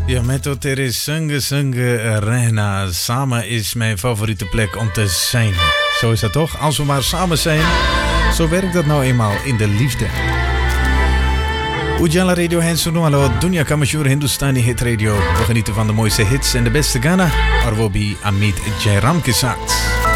Ja, met tot er is zingen Rehna. Samen is mijn favoriete plek om te zijn. Zo is dat toch? Als we maar samen zijn. Zo werkt dat nou eenmaal in de liefde. Ujala Radio Hensuno, hallo, Dunya Kamashur Hindustani Hit Radio. We genieten van de mooiste hits en de beste Ghana. Arwobi Amit Jairam ke saath.